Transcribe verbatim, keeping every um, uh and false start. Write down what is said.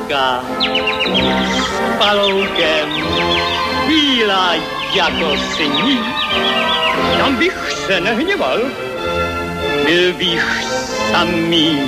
láska s paloukem, bílá jako sníh. Tam bych se nehněval, byl bych samý.